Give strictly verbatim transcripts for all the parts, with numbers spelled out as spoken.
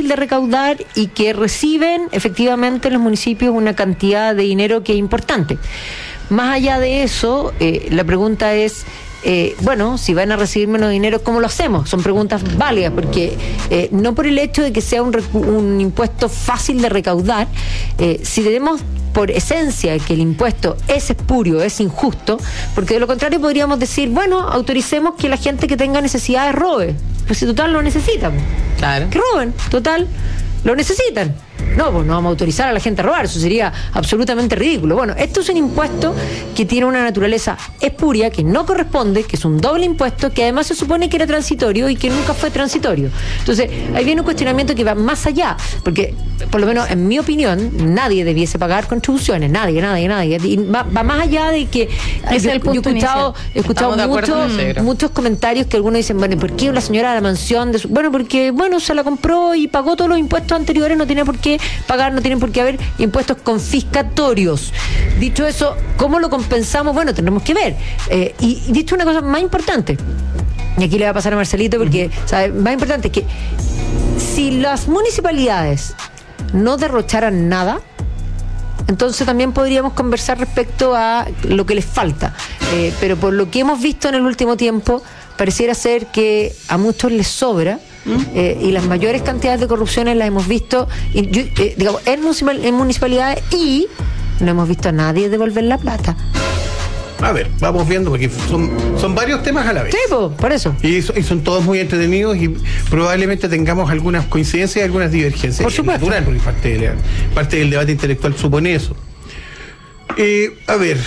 fácil de recaudar y que reciben efectivamente los municipios una cantidad de dinero que es importante. Más allá de eso, eh, la pregunta es, Eh, bueno, si van a recibir menos dinero, ¿cómo lo hacemos? Son preguntas válidas, porque eh, no por el hecho de que sea un, recu- un impuesto fácil de recaudar, eh, si tenemos por esencia que el impuesto es espurio, es injusto, porque de lo contrario podríamos decir, bueno, autoricemos que la gente que tenga necesidades robe, pues si total lo necesitan, claro. que roben, total lo necesitan. No, pues no vamos a autorizar a la gente a robar, eso sería absolutamente ridículo. Bueno, esto es un impuesto que tiene una naturaleza espuria, que no corresponde, que es un doble impuesto, que además se supone que era transitorio y que nunca fue transitorio. Entonces, ahí viene un cuestionamiento que va más allá, porque, por lo menos en mi opinión, nadie debiese pagar contribuciones, nadie, nadie, nadie. Y va, va más allá de que es yo, el punto yo he escuchado, he escuchado muchos, muchos comentarios que algunos dicen, bueno, ¿y por qué la señora de la mansión? De su... Bueno, porque, bueno, se la compró y pagó todos los impuestos anteriores, no tiene por qué pagar, no tienen por qué haber impuestos confiscatorios. Dicho eso, ¿cómo lo compensamos? Bueno, tendremos que ver. Eh, y, y dicho una cosa más importante, y aquí le va a pasar a Marcelito porque, uh-huh. ¿sabe? Más importante es que si las municipalidades no derrocharan nada, entonces también podríamos conversar respecto a lo que les falta. Eh, pero por lo que hemos visto en el último tiempo, pareciera ser que a muchos les sobra. Eh, y las mayores cantidades de corrupciones las hemos visto y, yo, eh, digamos, en, municipal, en municipalidades y no hemos visto a nadie devolver la plata. A ver, vamos viendo porque son, son varios temas a la vez. Sí, po, por eso. Y, so, y son todos muy entretenidos y probablemente tengamos algunas coincidencias y algunas divergencias. Por supuesto. Es natural, porque parte, de la, parte del debate intelectual supone eso. Eh, a ver,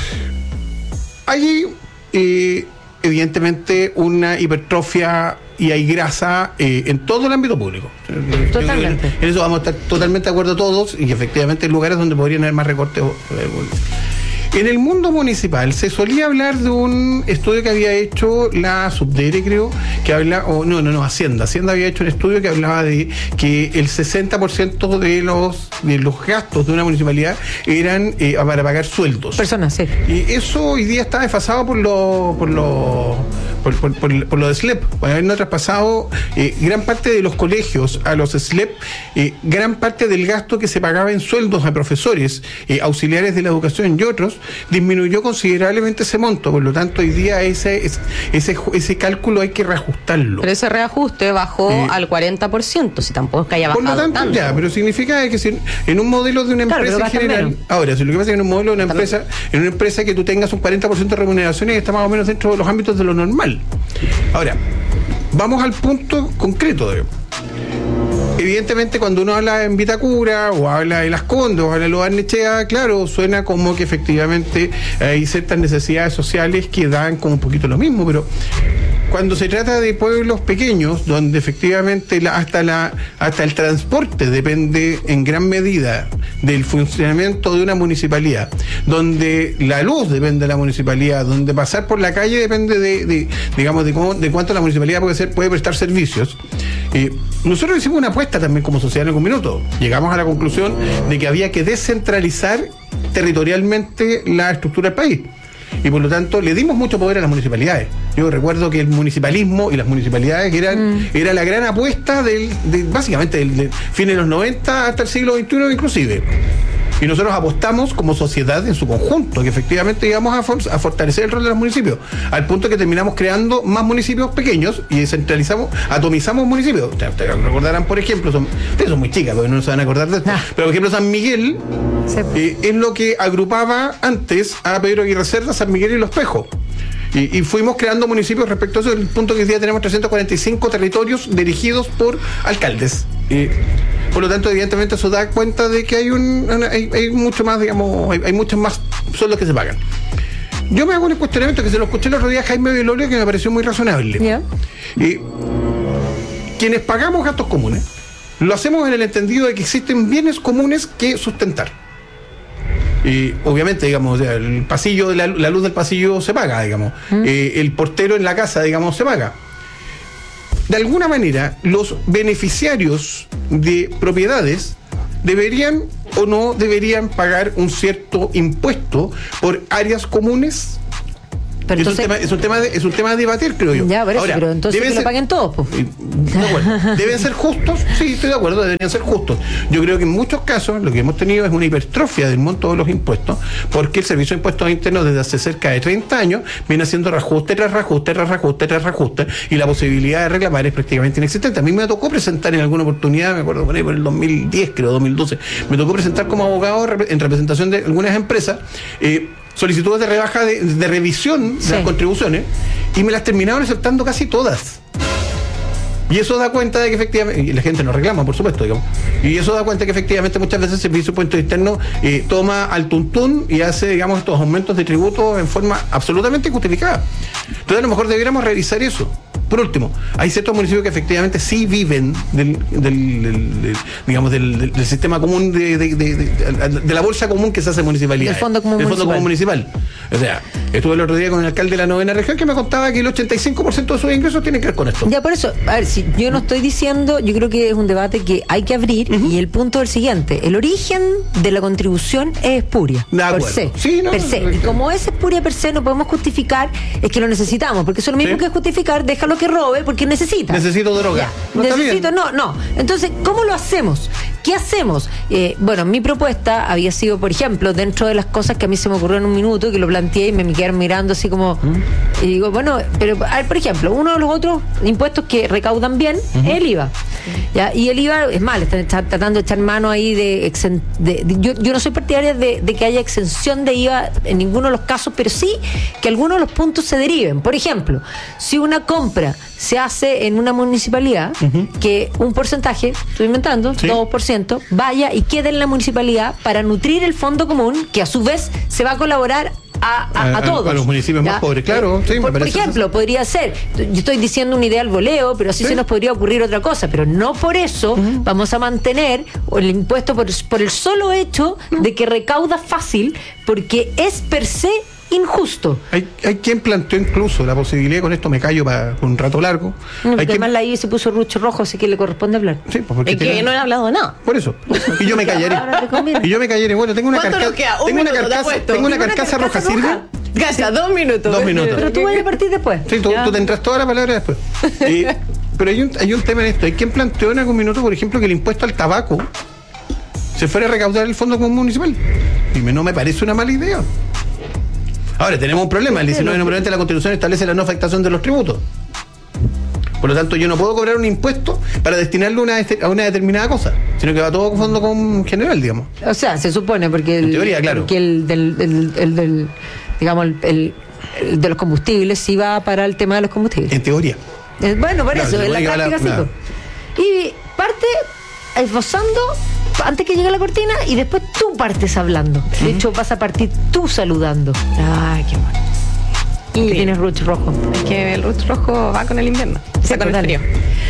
hay eh, evidentemente una hipertrofia y hay grasa eh, en todo el ámbito público. Totalmente. En eso vamos a estar totalmente de acuerdo todos y efectivamente hay lugares donde podrían haber más recortes. En el mundo municipal se solía hablar de un estudio que había hecho la Subdere, creo, que habla, o no, no, no, Hacienda. Hacienda había hecho un estudio que hablaba de que el sesenta por ciento de los de los gastos de una municipalidad eran eh, para pagar sueldos. Personas, sí. Y eso hoy día está desfasado por lo, por lo, por, por, por, por lo de S L E P. Por habernos traspasado eh, gran parte de los colegios a los S L E P, eh, gran parte del gasto que se pagaba en sueldos a profesores, eh, auxiliares de la educación y otros, disminuyó considerablemente ese monto. Por lo tanto, hoy día ese ese, ese, ese cálculo hay que reajustarlo. Pero ese reajuste bajó eh, al cuarenta por ciento, si tampoco es que haya bajado por lo tanto, tanto. Ya, pero significa que si en un modelo de una claro, empresa en general, menos. Ahora, si lo que pasa es que en un modelo de una también. empresa, en una empresa que tú tengas un cuarenta por ciento de remuneraciones, está más o menos dentro de los ámbitos de lo normal. Ahora, vamos al punto concreto de evidentemente, cuando uno habla en Vitacura o habla de Las Condes o habla de Lo Barnechea, claro, suena como que efectivamente hay ciertas necesidades sociales que dan como un poquito lo mismo, pero cuando se trata de pueblos pequeños, donde efectivamente la, hasta la hasta el transporte depende en gran medida del funcionamiento de una municipalidad, donde la luz depende de la municipalidad, donde pasar por la calle depende de, de digamos, de cómo, de cuánto la municipalidad puede ser, puede prestar servicios. Eh, nosotros hicimos una apuesta también como sociedad en algún minuto. Llegamos a la conclusión de que había que descentralizar territorialmente la estructura del país. Y por lo tanto le dimos mucho poder a las municipalidades. Yo recuerdo que el municipalismo y las municipalidades eran mm. era la gran apuesta del, de, básicamente del, del fin de los noventa hasta el siglo veintiuno inclusive. Y nosotros apostamos como sociedad en su conjunto, que efectivamente íbamos a, for- a fortalecer el rol de los municipios, al punto que terminamos creando más municipios pequeños y descentralizamos, atomizamos municipios. Ustedes recordarán, por ejemplo, son, ustedes son muy chicas, porque no se van a acordar de esto, nah. pero por ejemplo San Miguel sí. eh, es lo que agrupaba antes a Pedro Aguirre Cerda, San Miguel y Los Pejos. Y, y fuimos creando municipios respecto a eso, el punto que hoy día tenemos trescientos cuarenta y cinco territorios dirigidos por alcaldes. Eh, por lo tanto, evidentemente eso da cuenta de que hay un hay, hay mucho más, digamos, hay, hay muchos más sueldos que se pagan. Yo me hago un cuestionamiento que se lo escuché el otro día a Jaime Velorio, que me pareció muy razonable. Yeah. Eh, quienes pagamos gastos comunes, lo hacemos en el entendido de que existen bienes comunes que sustentar. Y obviamente, digamos, el pasillo, la, la luz del pasillo se paga, digamos. ¿Mm? Eh, el portero en la casa, digamos, se paga. De alguna manera, los beneficiarios de propiedades deberían o no deberían pagar un cierto impuesto por áreas comunes. Pero entonces, es, un tema, es, un tema de, es un tema de debatir, creo yo. Ya, por eso, Ahora, pero entonces que ser, lo paguen todos. Pues. De acuerdo. ¿Deben ser justos? Sí, estoy de acuerdo, deberían ser justos. Yo creo que en muchos casos lo que hemos tenido es una hipertrofia del monto de los impuestos, porque el Servicio de Impuestos Internos desde hace cerca de treinta años viene haciendo reajuste tras reajuste, tras reajuste, tras reajuste, y la posibilidad de reclamar es prácticamente inexistente. A mí me tocó presentar en alguna oportunidad, me acuerdo por ahí por el dos mil diez, creo, dos mil doce, me tocó presentar como abogado en representación de algunas empresas eh, solicitudes de rebaja de, de revisión sí. de las contribuciones, y me las terminaron aceptando casi todas. Y eso da cuenta de que efectivamente, y la gente no reclama, por supuesto, digamos, y eso da cuenta que efectivamente muchas veces el Servicio de Impuestos Internos eh, toma al tuntún y hace, digamos, estos aumentos de tributos en forma absolutamente injustificada. Entonces a lo mejor debiéramos revisar eso. Por último, hay ciertos municipios que efectivamente sí viven del, del, del, del digamos, del, del, del sistema común de, de, de, de, de la bolsa común que se hace municipalidad. El fondo común el municipal. Fondo común municipal. O sea, estuve el otro día con el alcalde de la novena región que me contaba que el ochenta y cinco por ciento de sus ingresos tienen que ver con esto. Ya, por eso, a ver, si yo no estoy diciendo, yo creo que es un debate que hay que abrir, uh-huh. y el punto es el siguiente: el origen de la contribución es espuria. De acuerdo. Per se. Sí, no, per se. No, no, y como es espuria per se, no podemos justificar, es que lo necesitamos, porque eso es lo mismo sí. que justificar, déjalo que robe, porque necesita. Necesito droga. No, necesito, no, no. Entonces, ¿cómo lo hacemos? ¿Qué hacemos? Eh, bueno, mi propuesta había sido, por ejemplo, dentro de las cosas que a mí se me ocurrió en un minuto, que lo planteé y me, me quedaron mirando así como, ¿Mm? y digo, bueno, pero a ver, por ejemplo, uno de los otros impuestos que recaudan bien uh-huh. es el I V A. ¿Ya? Y el I V A es mal, están echar, tratando de echar mano ahí de, exen, de, de yo, yo no soy partidaria de, de que haya exención de I V A en ninguno de los casos, pero sí que algunos de los puntos se deriven. Por ejemplo, si una compra se hace en una municipalidad, uh-huh. que un porcentaje, estoy inventando, sí. dos por ciento, vaya y quede en la municipalidad para nutrir el fondo común, que a su vez se va a colaborar A, a, a, a todos. A los municipios ¿ya? más pobres, claro. Sí, por, por ejemplo, eso. Podría ser, yo estoy diciendo una idea al voleo, pero así sí. se nos podría ocurrir otra cosa, pero no por eso uh-huh. vamos a mantener el impuesto por, por el solo hecho uh-huh. de que recauda fácil, porque es per se injusto. Hay, hay quien planteó incluso la posibilidad, con esto me callo para un rato largo. No, hay además quien... la I V A se puso rucho rojo, así que le corresponde hablar. Sí, pues porque es tiene... que no he hablado nada. Por eso. Y yo me callaré. y yo me callaré. Bueno, tengo una carcasa. Tengo una carcasa, tengo una carcasa roja, ¿sirve? Gasta, dos minutos. Dos minutos. Pero tú vas a partir después. Sí, tú, tú tendrás toda la palabra después. Y, pero hay un, hay un tema en esto. Hay quien planteó en algún minuto, por ejemplo, que el impuesto al tabaco se fuera a recaudar el Fondo Común Municipal. Y me, no me parece una mala idea. Ahora, tenemos un problema. El diecinueve de noviembre de la Constitución establece la no afectación de los tributos. Por lo tanto, yo no puedo cobrar un impuesto para destinarlo a una, a una determinada cosa, sino que va todo con fondo con general, digamos. O sea, se supone, porque el, en teoría, claro. porque el del, el, el del, digamos, el, el, el de los combustibles sí va para el tema de los combustibles. En teoría. Eh, bueno, por claro, eso, en la práctica la, sí. Claro. Y parte esbozando antes que llegue la cortina y después tú partes hablando. De uh-huh. hecho, vas a partir tú saludando. Ay, qué bueno. Y tienes ruch rojo. Es que el ruch rojo va con el invierno. Sí, o sea, con el frío.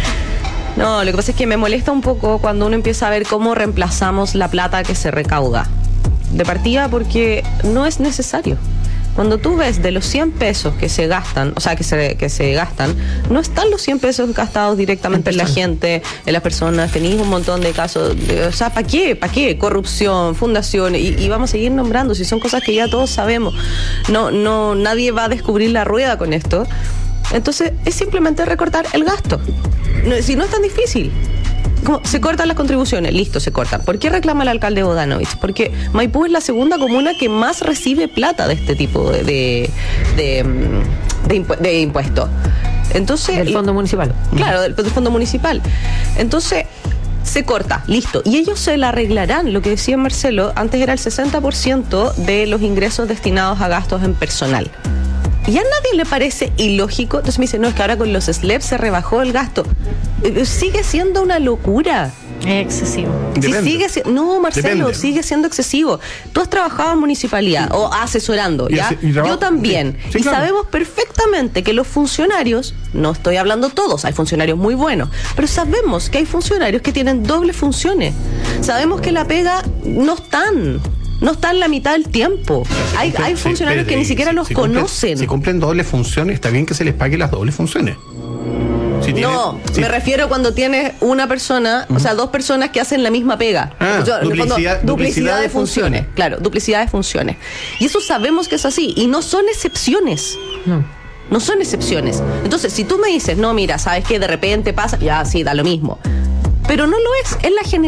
No, lo que pasa es que me molesta un poco cuando uno empieza a ver cómo reemplazamos la plata que se recauda. De partida porque no es necesario. Cuando tú ves de los cien pesos que se gastan, o sea, que se, que se gastan, no están los cien pesos gastados directamente en, en la gente, en las personas. Tenéis un montón de casos. De, o sea, ¿para qué? ¿Para qué? Corrupción, fundaciones, y, y vamos a seguir nombrando, si son cosas que ya todos sabemos. No, no, nadie va a descubrir la rueda con esto. Entonces, es simplemente recortar el gasto. No, si no es tan difícil. ¿Cómo? Se cortan las contribuciones, listo, se cortan. ¿Por qué reclama el alcalde Bodanovich? Porque Maipú es la segunda comuna que más recibe plata de este tipo de, de, de, de, impu- de impuestos. Entonces, del fondo municipal. Claro, del, del fondo municipal. Entonces, se corta, listo. Y ellos se la arreglarán. Lo que decía Marcelo, antes era el sesenta por ciento de los ingresos destinados a gastos en personal. Y a nadie le parece ilógico. Entonces me dice, no, es que ahora con los S L E P se rebajó el gasto. Sigue siendo una locura. Es excesivo. Sí, sigue si- no, Marcelo, Depende. sigue siendo excesivo. Tú has trabajado en municipalidad o asesorando, ¿ya? Y, y trabajo, Yo también. Sí, sí, y claro. sabemos perfectamente que los funcionarios, no estoy hablando todos, hay funcionarios muy buenos, pero sabemos que hay funcionarios que tienen dobles funciones. Sabemos que la pega no están. No están la mitad del tiempo. Hay, hay funcionarios sí, que ni siquiera los si conocen. Cumplen, si cumplen dobles funciones, está bien que se les pague las dobles funciones. Si tiene, no, si... me refiero cuando tienes una persona, uh-huh. o sea, dos personas que hacen la misma pega. Ah, Yo, duplicidad, fondo, duplicidad, duplicidad de, de funciones. funciones. Claro, duplicidad de funciones. Y eso sabemos que es así. Y no son excepciones. No. No son excepciones. Entonces, si tú me dices, no, mira, ¿sabes qué? De repente pasa, ya, sí, da lo mismo. Pero no lo es, es la generalidad.